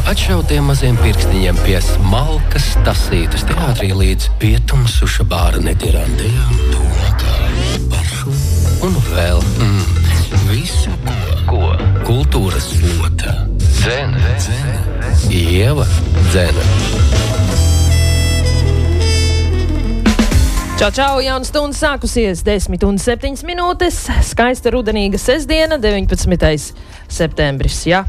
atšautiem maziem pirkstiņiem pie smalkas tasītas teātrī līdz pietumsuša bāra netirandējām tūlākā paršu un vēl visu, ko kultūras slota. Dzene. Ieva Dzene. Čau, jauna stunda sākusies 10:07 minūtes. Skaista rudenīga sestdiena, 19. septembris. Ja?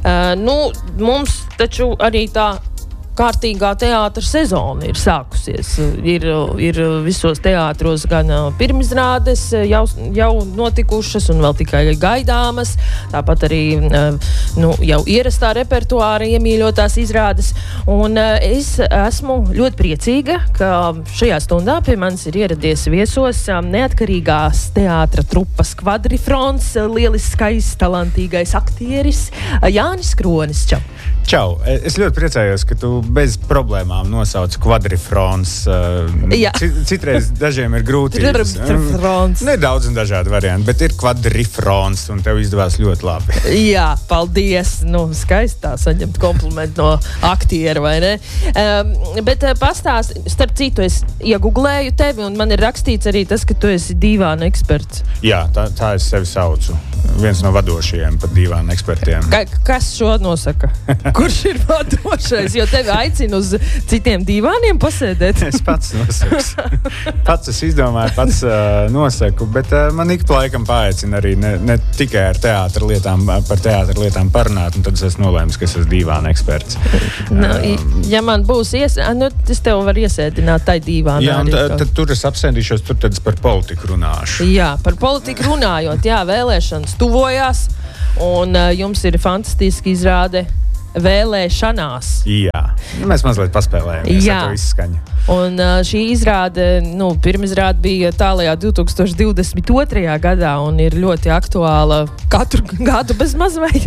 Mums taču arī tā kārtīgā teātra sezona ir sākusies. Ir visos teātros gan pirmizrādes jau notikušas un vēl tikai gaidāmas. Tāpat arī jau ierastā repertuāra iemīļotās izrādes. Un es esmu ļoti priecīga, ka šajā stundā pie manis ir ieradies viesos neatkarīgās teātra trupas Kvadrifrons, lieliskais, talantīgais aktieris Jānis Kronis. Čau! Es ļoti priecājos, ka tu bez problēmām nosauc Kvadrifrons. Citreiz dažiem ir grūtības. Nedaudz un dažādi varianti, bet ir Kvadrifrons, un tev izdevās ļoti labi. Jā, paldies! Skaistā saņemt komplimentu no aktiera, vai ne? Bet pastāst, starp citu, es ieguglēju tevi, un man ir rakstīts arī tas, ka tu esi dīvāna eksperts. Jā, tā es sevi saucu. Viens no vadošajiem pat dīvāna ekspertiem. Kas šo nosaka? Kurš ir vadošais? Jo tevi aicina uz citiem dīvāniem pasēdēt. Es pats nosaku. Pats es izdomāju, pats nosaku, bet man ik pa laikam paaicina arī ne tikai ar par teātra lietām parunāt, un tad es nolēmu, ka es esmu dīvāna eksperts. Ja man būs es tev varu iesēdināt tai dīvānā. Jā, un tad tur es apsēdīšos, tad es par politiku runāšu. Jā, par politiku runājot, vēlēšanas tuvojās, un jums ir fantastiski izrāde vēlēšanās. Jā, mēs mazliet paspēlējamies ar to izskaņu. Un šī izrāde, pirmizrāde bija tālajā 2022. gadā un ir ļoti aktuāla katru gadu bez mazvai.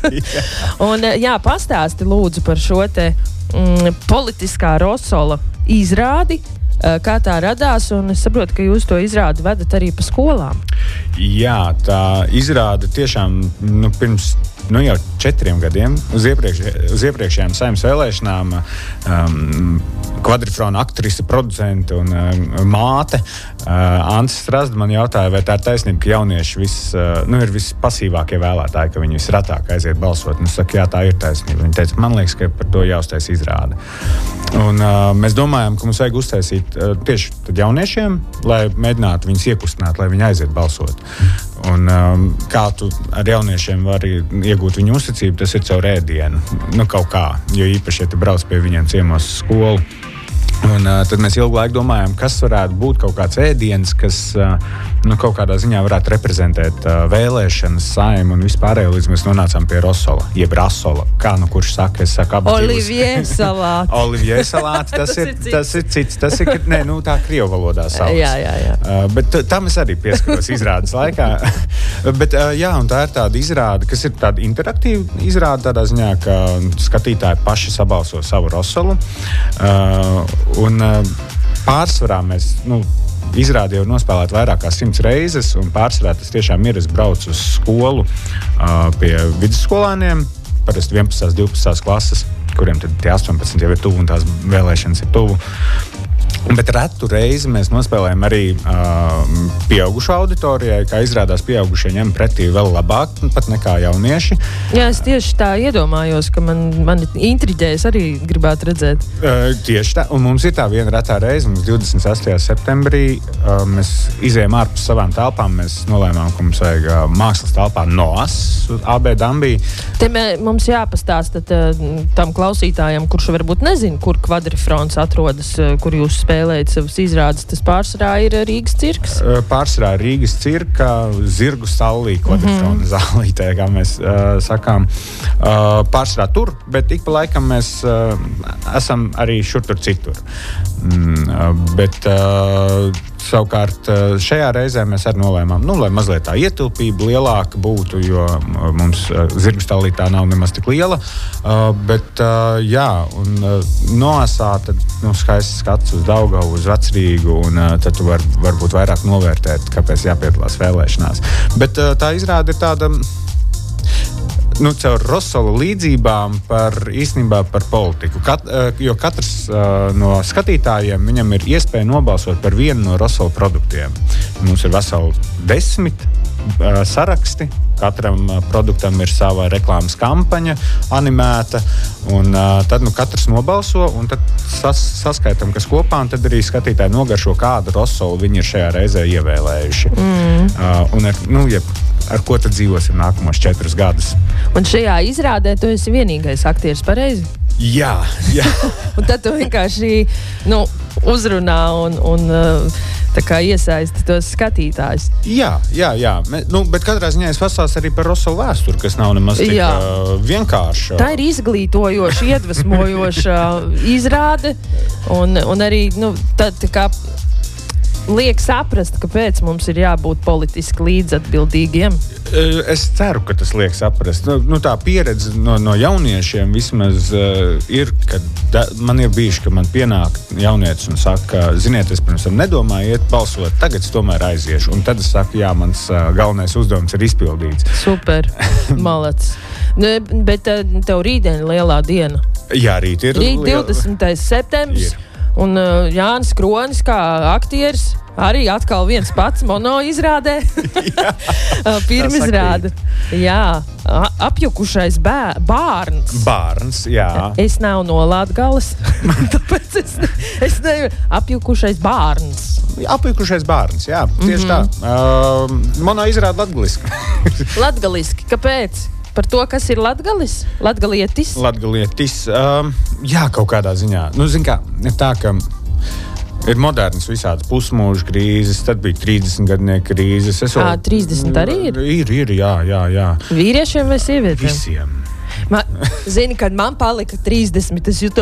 Un pastāsti lūdzu par šo te politiskā Rosola izrādi, kā tā radās, un es saprotu, ka jūs to izrādi vedat arī pa skolām. Jā, tā izrāde tiešām pirms jau 4 gadiem uz iepriekšējām Saeimas vēlēšanām Kvadrifrona aktrise, producente un māte Anta Strazda man jautāja, vai tā ir taisnība, ka jaunieši ir vispasīvākie vēlētāji, ka viņi visratāk aiziet balsot. Un es saku, jā, tā ir taisnība. Viņa teica, man liekas, ka par to jāuztais izrāde. Un mēs domājam, ka mums vajag uztaisīt tieši tad jauniešiem, lai mēģinātu viņus iekustināt, lai viņi aiziet balsot. Un kā tu ar jauniešiem vari iegūt viņu uzticību, tas ir caur ēdienu. Kaut kā, jo īpaši, ja tu brauc pie viņiem ciemos skolu. Un tad mēs ilgu laiku domājam, kas varētu būt kaut kāds ēdiens, kas kaut kādā ziņā varētu reprezentēt vēlēšanas, Saimu un vispārējo, līdz mēs nonācām pie Rosola, jeb Rasola. Kā kurš saka? Es saku Olivier salāti. Olivier salāti, tas ir cits. Tas ir, tā krievu valodā sauc. Jā. Bet tam es arī pieskaros izrādes laikā. Bet un tā ir tāda izrāde, kas ir tāda interaktīva izrāde tādā ziņā, ka skatītāji paši sabalso savu Rosolu. Un pārsvarā mēs izrādi jau nospēlēt vairāk kā 100 reizes, un pārsvarā tas tiešām ir. Es braucu uz skolu pie vidusskolāniem, parasti 11. 12. klases, kuriem tad tie 18 jau ir tuvu un tās vēlēšanas ir tuvu. Bet retu reizi mēs nospēlējam arī pieaugušu auditorijai, kā izrādās pieaugušie ņem pretī vēl labāk pat nekā jaunieši. Jā, es tieši tā iedomājos, ka man intriģējas arī gribētu redzēt. Tieši tā, un mums ir tā viena retā reize, mums 28. septembrī mēs izējām ārpus savām telpām, mēs nolēmām, ka mums vajag mākslas telpā NOAS, AB Dambī. Te mums jāpastāsta tam klausītājam, kurš varbūt nezina, kur Kvadrifrons atrodas, kur jūs spēlējat savas izrādes, tas pārsvarā ir Rīgas cirks? Pārsvarā Rīgas cirka, Zirgu stallī, Kvadrifrona zālītē, kā mēs sakām. Pārsvarā tur, bet ik pa laikam mēs esam arī šur tur citur. Bet savukārt šajā reizē mēs arī nolēmām, lai mazliet tā ietilpība lielāka būtu, jo mums Zirgu stallī tā nav nemaz tik liela. Bet Noasā tad skaists skats uz Daugavu, uz Vecrīgu, un tad tu varbūt vairāk novērtēt, kāpēc jāpiedalās vēlēšanās. Bet tā izrāde ir tāda caur Rosolu līdzībām īstenībā par politiku. Jo katrs no skatītājiem, viņam ir iespēja nobalsot par vienu no Rosolu produktiem. Mums ir veseli 10 saraksti. Katram produktam ir sava reklāmas kampaņa, animēta, un tad katrs nobalso, un tad saskaitam, kas kopā, un tad arī skatītāji nogaršo, kādu Rosolu viņi ir šajā reizē ievēlējuši. Un ar ko tad dzīvosim nākamos 4 gadus. Un šajā izrādē tu esi vienīgais aktieris, pareizi? Jā. Un tad tu vienkārši uzrunā un tā kā iesaisti tos skatītājus. Jā. Bet katrā ziņā es pastāstu arī par Rosolu vēsturi, kas nav nemaz tik vienkārša. Tā ir izglītojoša, iedvesmojoša izrāde, un arī tā kā liek saprast, kāpēc mums ir jābūt politiski līdzatbildīgiem. Es ceru, ka tas liek saprast. Tā pieredze no jauniešiem vismaz ir, kad man ir bijuši, ka man pienāk jaunietis un saka, ziniet, es pirms tam nedomāju iet balsot, tagad es tomēr aiziešu. Un tad es saku, jā, mans galvenais uzdevums ir izpildīts. Super, malacis. Bet tev rītdien lielā diena. Jā, rīt ir. Rīt 20. septembris. Un Jānis Kronis kā aktieris arī atkal viens pats mono izrādē. Pirmizrāde. Jā, apjukušais bārns. Bārns, jā. Es nav no Latgales, tāpēc es nevaru. Apjukušais bārns. Apjukušais bārns, jā, tieši tā. Mono izrāde latgaliski. Latgaliski, kāpēc? Par to, kas ir latgalis? Latgalietis? Latgalietis, jā, kaut kādā ziņā. Zin kā, ir tā, ka ir modernas visādas pusmūža krīzes, tad bija 30-gadnieku krīzes. 30 arī ir? Ir, jā. Vīriešiem vai sievietēm? Visiem. Zini, kad man palika 30, es jūtu